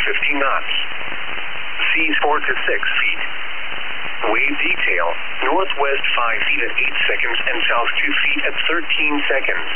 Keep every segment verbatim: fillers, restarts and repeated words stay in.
fifteen knots. Seas four to six feet. Wave detail, northwest five feet at eight seconds and south two feet at thirteen seconds.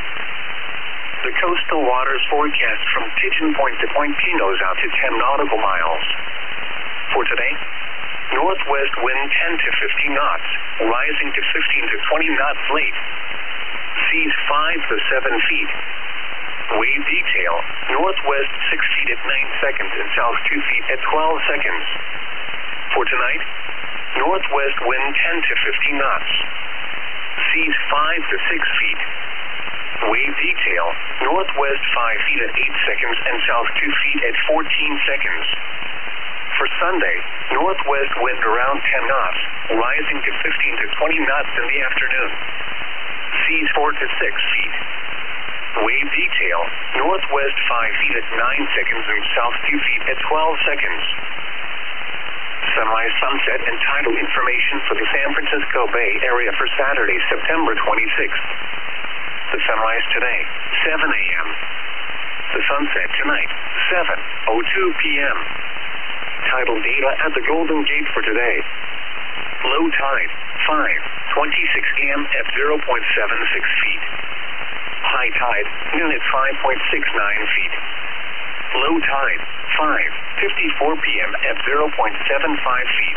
The coastal waters forecast from Pigeon Point to Point Pinos out to ten nautical miles. For today, northwest wind ten to fifteen knots, rising to fifteen to twenty knots late. Seas five to seven feet. Wave detail, northwest six feet at nine seconds and south two feet at twelve seconds. For tonight, northwest wind ten to fifteen knots. Seas five to six feet. Wave detail, northwest five feet at eight seconds and south two feet at fourteen seconds. For Sunday, northwest wind around ten knots, rising to fifteen to twenty knots in the afternoon. Seas four to six feet. Wave detail, northwest five feet at nine seconds and south two feet at twelve seconds. Sunrise, sunset, and tidal information for the San Francisco Bay Area for Saturday, September twenty-sixth. The sunrise today, seven a m The sunset tonight, seven oh two p m Tidal data at the Golden Gate for today. Low tide, five twenty-six a m at zero point seven six feet. High tide, noon at five point six nine feet. Low tide, five fifty-four p m at zero point seven five feet.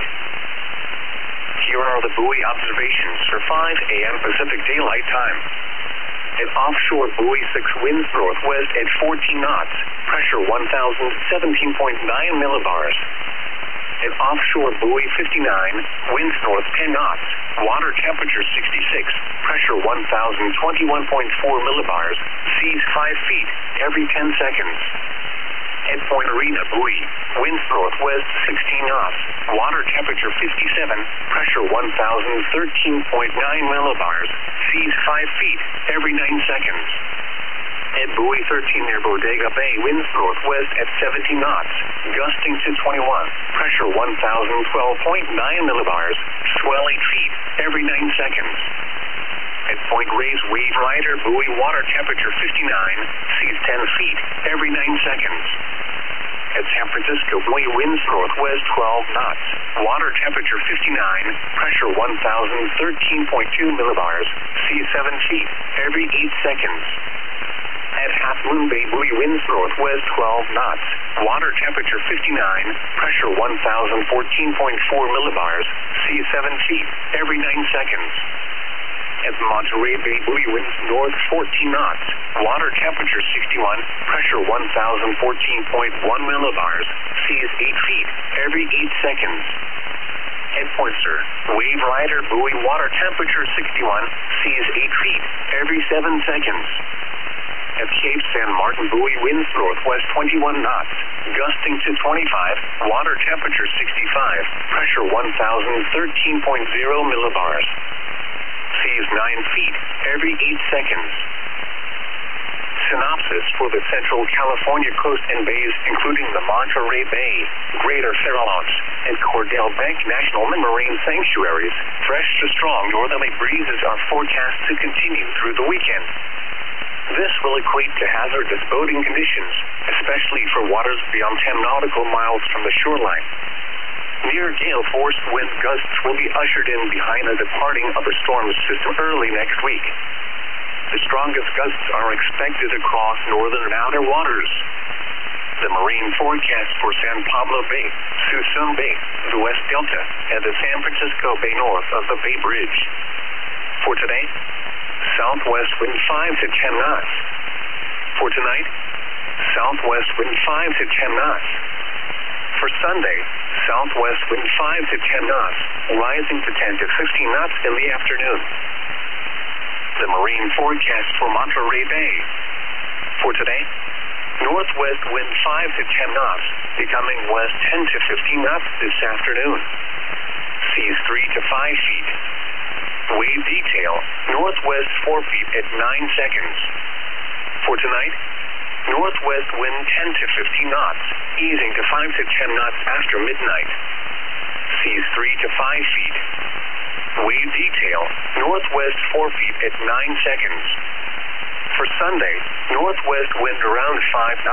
Here are the buoy observations for five a m Pacific Daylight Time. At offshore buoy six, winds northwest at fourteen knots, pressure one thousand seventeen point nine millibars. At offshore buoy fifty-nine, winds north ten knots, water temperature sixty-six, pressure one thousand twenty-one point four millibars, seas five feet every ten seconds. At Point Arena buoy, winds northwest sixteen knots, water temperature fifty-seven, pressure one thousand thirteen point nine millibars, seas five feet every nine seconds. At buoy thirteen near Bodega Bay, winds northwest at seventeen knots, gusting to twenty-one, pressure one thousand twelve point nine millibars, swell eight feet every nine seconds. At Point Reyes Wave Rider buoy, water temperature fifty-nine, seas ten feet every nine seconds. At San Francisco buoy, winds northwest twelve knots, water temperature fifty-nine, pressure one thousand thirteen point two millibars, seas seven feet every eight seconds. At Half Moon Bay buoy, winds northwest twelve knots, water temperature fifty-nine, pressure one thousand fourteen point four millibars, seas seven feet every nine seconds. At Monterey Bay buoy, winds north fourteen knots, water temperature sixty-one, pressure one thousand fourteen point one millibars, seas eight feet every eight seconds. At Point Sur, Wave Rider buoy, water temperature sixty-one, seas eight feet every seven seconds. At Cape San Martin buoy, winds northwest twenty-one knots, gusting to twenty-five, water temperature sixty-five, pressure one thousand thirteen point zero millibars. Seas nine feet every eight seconds. Synopsis for the Central California coast and bays, including the Monterey Bay, Greater Farallones, and Cordell Bank National Marine Sanctuaries. Fresh to strong northerly breezes are forecast to continue through the weekend. This will equate to hazardous boating conditions, especially for waters beyond ten nautical miles from the shoreline. Near gale-force wind gusts will be ushered in behind the departing of the storm system early next week. The strongest gusts are expected across northern and outer waters. The marine forecast for San Pablo Bay, Suisun Bay, the West Delta, and the San Francisco Bay north of the Bay Bridge. For today, southwest wind five to ten knots. For tonight, southwest wind five to ten knots. For Sunday, southwest wind five to ten knots, rising to ten to fifteen knots in the afternoon. The marine forecast for Monterey Bay. For today, northwest wind five to ten knots, becoming west ten to fifteen knots this afternoon. Seas three to five feet. Wave detail, northwest four feet at nine seconds. For tonight, northwest wind ten to fifteen knots, easing to five to ten knots after midnight. Seas three to five feet. Wave detail, northwest four feet at nine seconds. For Sunday, northwest wind around five knots.